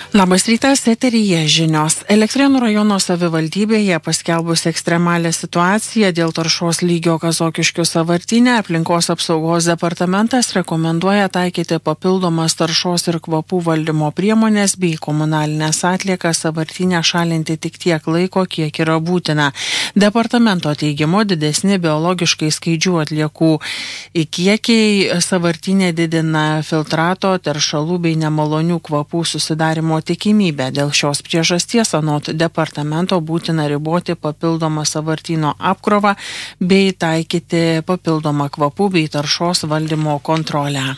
Labas rytas, eteryje žinios. Elektrėnų rajono savivaldybėje paskelbus ekstremalią situaciją dėl taršos lygio Kazokiškių sąvartyne, aplinkos apsaugos departamentas rekomenduoja taikyti papildomas taršos ir kvapų valdymo priemonės bei komunalinės atliekas sąvartyne šalinti tik tiek laiko, kiek yra būtina. Departamento teigimu didesni biologiškai skaidžių atliekų kiekiai sąvartyne didina filtrato, teršalų bei nemalonių kvapų susidarimo tikimybę. Dėl šios priežasties anot departamento būtina riboti papildomą sąvartyno apkrovą bei taikyti papildomą kvapų bei taršos valdymo kontrolę.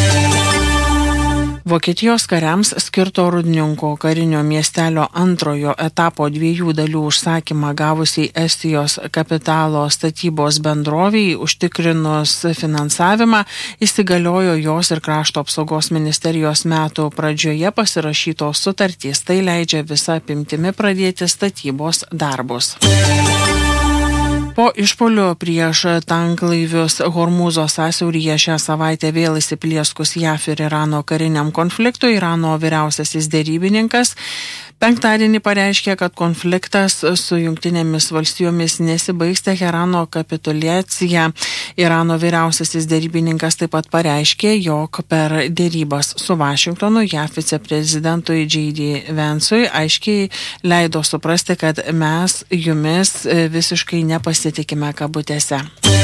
Vokietijos kariams skirto Rudninko karinio miestelio antrojo etapo 2 dalių užsakymą gavusiai Estijos kapitalo statybos bendroviai užtikrinus finansavimą įsigaliojo jos ir krašto apsaugos ministerijos metų pradžioje pasirašytos sutartys. Tai leidžia visą apimtimi pradėti statybos darbus. Po išpuolio prieš tanklaivius Hormūzo sąsiauryje šią savaitę vėl įsiplieskus JAF ir Irano kariniam konfliktui, Irano vyriausiasis derybininkas penktadienį pareiškė, kad konfliktas su Jungtinėmis valstijomis nesibaigs Teherano kapituliacija. Irano vyriausiasis derybininkas taip pat pareiškė, jog per dėrybas su Vašingtonu JAF viceprezidentui J.D. Vance'ui aiškiai leido suprasti, kad mes jumis visiškai nepasitikime kabutėse.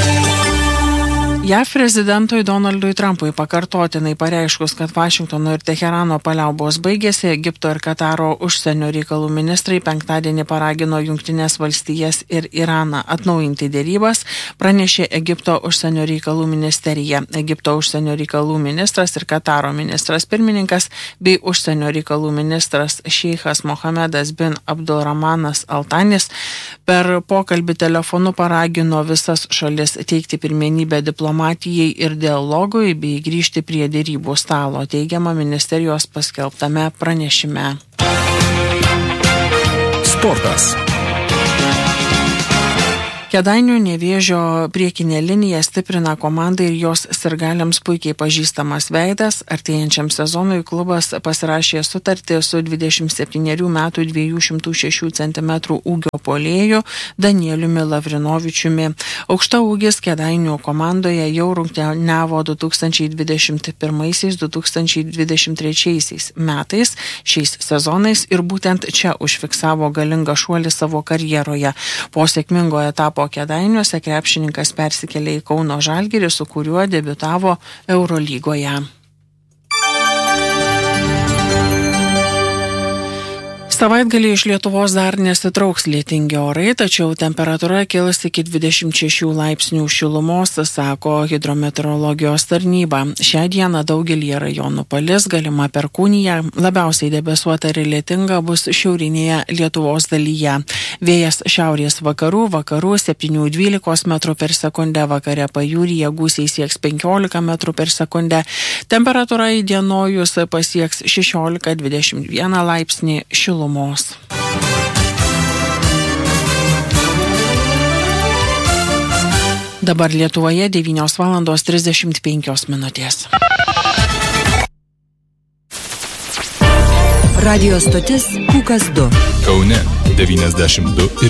JAF prezidentui Donaldui Trumpui pakartotinai pareiškus, kad Vašingtono ir Teherano paliaubos baigėsi, Egipto ir Kataro užsienio reikalų ministrai penktadienį paragino Jungtinės valstijas ir Iraną atnaujinti dėrybas, pranešė Egipto užsienio reikalų ministerija. Egipto užsienio reikalų ministras ir Kataro ministras pirmininkas bei užsienio reikalų ministras Šeichas Mohamedas bin Abdulrahmanas Al-Tanis per pokalbį telefonu paragino visas šalis teikti pirmenybę diplomatijai ir dialogui bei grįžti prie dėrybų stalo, teigiama ministerijos paskelbtame pranešime. Sportas. Kėdainių Nevėžio priekinė linija stiprina komandą ir jos sirgaliams puikiai pažįstamas veidas. Artėjančiam sezonui klubas pasirašė sutartį su 27 metų 206 cm ūgio puolėju Danieliumi Lavrinovičiumi. Aukšta ūgis Kėdainių komandoje jau rungtyniavo 2021-2023 metais šiais sezonais ir būtent čia užfiksavo galingą šuolį savo karjeroje. Po sėkmingo etapo Kėdainiuose krepšininkas persikėlė į Kauno Žalgirį, su kuriuo debiutavo Eurolygoje. Savaitgalį iš Lietuvos dar nesitrauks lietingi orai, tačiau temperatūra kils iki 26 laipsnių šilumos, sako hidrometeorologijos tarnyba. Šią dieną daugelį rajonų palis, galima perkūnija, labiausiai debesuota ir lietinga bus šiaurinėje Lietuvos dalyje. Vėjas šiaurės vakarų 7-12 metrų per sekundę, vakare pajūryje gūsiai sieks 15 metrų per sekundę. Temperatūra įdienojus pasieks 16-21 laipsnį šilumos. Dabar Lietuvoje 9:35 minutės. Radio stotis Pūkas 2. Kaune 92 ir